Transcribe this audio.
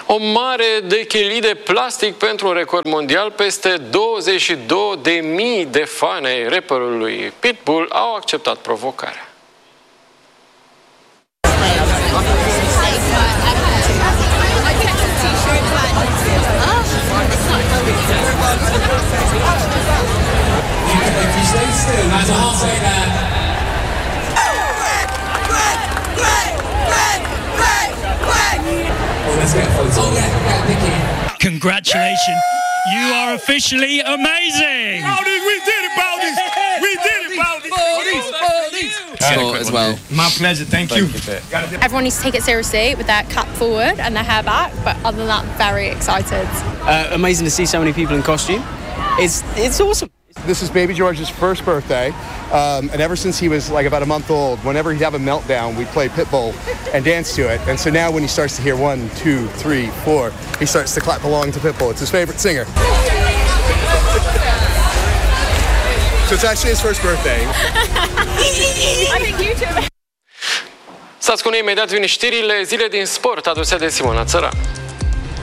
O mare dechelii de plastic pentru un record mondial. Peste 22.000 de fani ai rapperului Pitbull au acceptat provocarea. Congratulations! You are officially amazing! We did it, Baldies! We did it, Baldies! Sport as well. My pleasure, thank you. Everyone needs to take it seriously with their cap forward and their hair back, but other than that, very excited. Amazing to see so many people in costume. It's awesome. This is baby George's first birthday, and ever since he was like about a month old, whenever he'd have a meltdown, we'd play Pitbull and dance to it. And so now when he starts to hear 1, 2, 3, 4, he starts to clap along to Pitbull. It's his favorite singer. So it's actually his first birthday. I think you too. Stați cu noi, imediat vin știrile, zile din sport aduse de Simona Țăran.